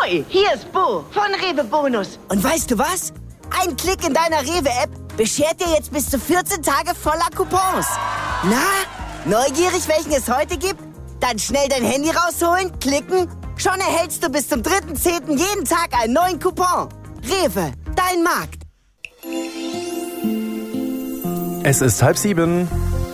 Ahoi, hier ist Bo von Rewe Bonus. Und weißt du was? Ein Klick in deiner Rewe-App beschert dir jetzt bis zu 14 Tage voller Coupons. Na, neugierig, welchen es heute gibt? Dann schnell dein Handy rausholen, klicken. Schon erhältst du bis zum 3.10. jeden Tag einen neuen Coupon. Rewe, dein Markt. Es ist 6:30.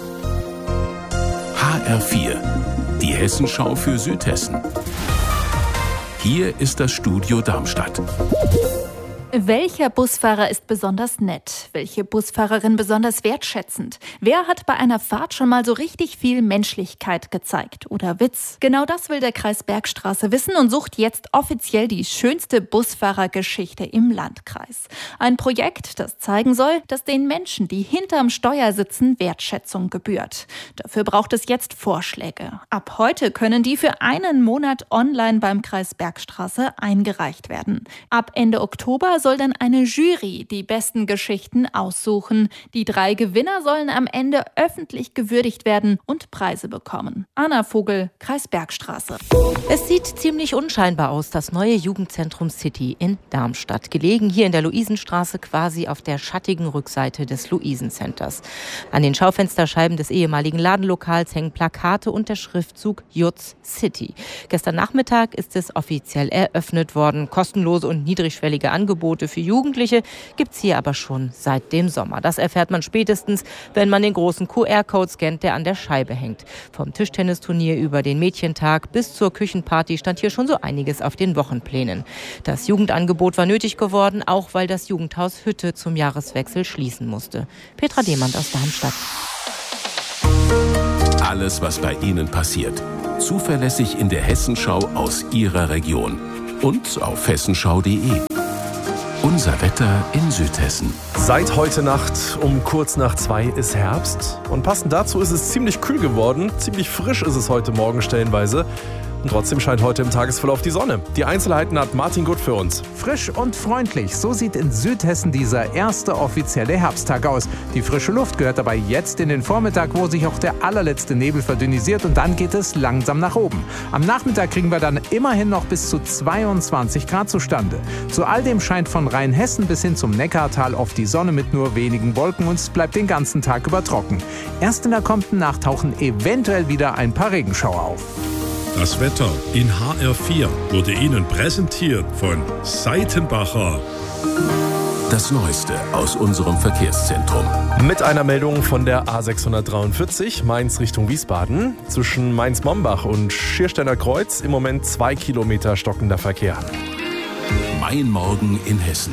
HR4, die Hessenschau für Südhessen. Hier ist das Studio Darmstadt. Welcher Busfahrer ist besonders nett? Welche Busfahrerin besonders wertschätzend? Wer hat bei einer Fahrt schon mal so richtig viel Menschlichkeit gezeigt oder Witz? Genau das will der Kreis Bergstraße wissen und sucht jetzt offiziell die schönste Busfahrergeschichte im Landkreis. Ein Projekt, das zeigen soll, dass den Menschen, die hinterm Steuer sitzen, Wertschätzung gebührt. Dafür braucht es jetzt Vorschläge. Ab heute können die für einen Monat online beim Kreis Bergstraße eingereicht werden. Ab Ende Oktober soll dann eine Jury die besten Geschichten aussuchen. Die 3 Gewinner sollen am Ende öffentlich gewürdigt werden und Preise bekommen. Anna Vogel, Kreis Bergstraße. Es sieht ziemlich unscheinbar aus, das neue Jugendzentrum City in Darmstadt. Gelegen hier in der Luisenstraße, quasi auf der schattigen Rückseite des Luisencenters. An den Schaufensterscheiben des ehemaligen Ladenlokals hängen Plakate und der Schriftzug Jutz City. Gestern Nachmittag ist es offiziell eröffnet worden. Kostenlose und niedrigschwellige Angebote für Jugendliche gibt's hier aber schon seit dem Sommer. Das erfährt man spätestens, wenn man den großen QR-Code scannt, der an der Scheibe hängt. Vom Tischtennisturnier über den Mädchentag bis zur Küchenparty stand hier schon so einiges auf den Wochenplänen. Das Jugendangebot war nötig geworden, auch weil das Jugendhaus Hütte zum Jahreswechsel schließen musste. Petra Demand aus Darmstadt. Alles, was bei Ihnen passiert. Zuverlässig in der Hessenschau aus Ihrer Region. Und auf hessenschau.de. Unser Wetter in Südhessen. Seit heute Nacht um kurz nach 2 ist Herbst. Und passend dazu ist es ziemlich kühl geworden. Ziemlich frisch ist es heute Morgen stellenweise. Und trotzdem scheint heute im Tagesverlauf die Sonne. Die Einzelheiten hat Martin Gutt für uns. Frisch und freundlich, so sieht in Südhessen dieser erste offizielle Herbsttag aus. Die frische Luft gehört dabei jetzt in den Vormittag, wo sich auch der allerletzte Nebel verdünnisiert und dann geht es langsam nach oben. Am Nachmittag kriegen wir dann immerhin noch bis zu 22 Grad zustande. Zu all dem scheint von Rheinhessen bis hin zum Neckartal oft die Sonne mit nur wenigen Wolken und es bleibt den ganzen Tag über trocken. Erst in der kommenden Nacht tauchen eventuell wieder ein paar Regenschauer auf. Das Wetter in HR4 wurde Ihnen präsentiert von Seitenbacher. Das Neueste aus unserem Verkehrszentrum. Mit einer Meldung von der A643 Mainz Richtung Wiesbaden. Zwischen Mainz-Mombach und Schiersteiner Kreuz im Moment 2 Kilometer stockender Verkehr. Mein Morgen in Hessen.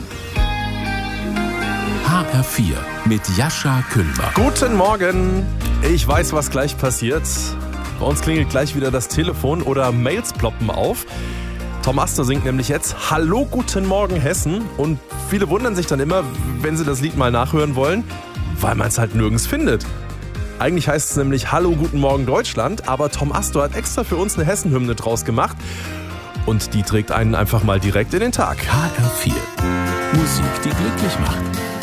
HR4 mit Jascha Kühlbach. Guten Morgen. Ich weiß, was gleich passiert. Bei uns klingelt gleich wieder das Telefon oder Mails ploppen auf. Tom Astor singt nämlich jetzt Hallo, guten Morgen Hessen. Und viele wundern sich dann immer, wenn sie das Lied mal nachhören wollen, weil man es halt nirgends findet. Eigentlich heißt es nämlich Hallo, guten Morgen Deutschland, aber Tom Astor hat extra für uns eine Hessen-Hymne draus gemacht. Und die trägt einen einfach mal direkt in den Tag. HR4. Musik, die glücklich macht.